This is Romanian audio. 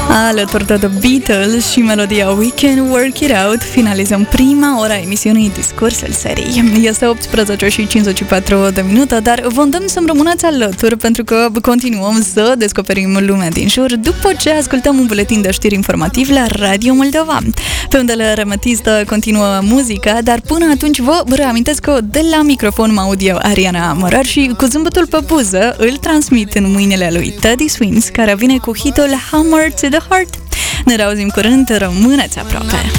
Alături de The Beatles și melodia We Can Work It Out, finalizăm prima ora emisiunii Discursul Serii. Este 18 și 54 de minute, dar vă îndemn să-mi rămâneți alături, pentru că continuăm să descoperim lumea din jur după ce ascultăm un buletin de știri informativ la Radio Moldova. Pe undele remetistă continuă muzica, dar până atunci vă reamintesc că de la microfon mă aud eu, Ariana Morar, și cu zâmbetul pe buză îl transmit în mâinile lui Teddy Swims, care vine cu hitul Hammer to the Heart. Ne reauzim curând, rămâneți aproape!